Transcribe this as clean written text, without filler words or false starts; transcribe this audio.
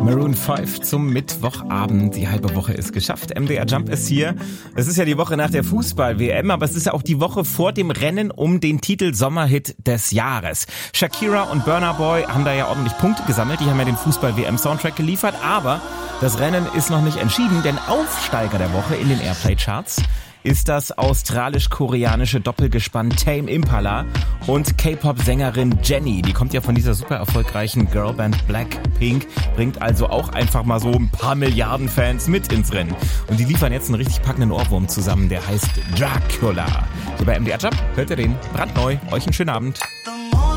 Maroon 5 zum Mittwochabend. Die halbe Woche ist geschafft. MDR Jump ist hier. Es ist ja die Woche nach der Fußball-WM, aber es ist ja auch die Woche vor dem Rennen um den Titel Sommerhit des Jahres. Shakira und Burna Boy haben da ja ordentlich Punkte gesammelt. Die haben ja den Fußball-WM-Soundtrack geliefert, aber das Rennen ist noch nicht entschieden, denn Aufsteiger der Woche in den Airplay-Charts ist das australisch-koreanische Doppelgespann Tame Impala und K-Pop-Sängerin Jennie. Die kommt ja von dieser super erfolgreichen Girlband Blackpink, bringt also auch einfach mal so ein paar Milliarden Fans mit ins Rennen. Und die liefern jetzt einen richtig packenden Ohrwurm zusammen, der heißt Dracula. Hier bei MDR Jump hört ihr den brandneu. Euch einen schönen Abend.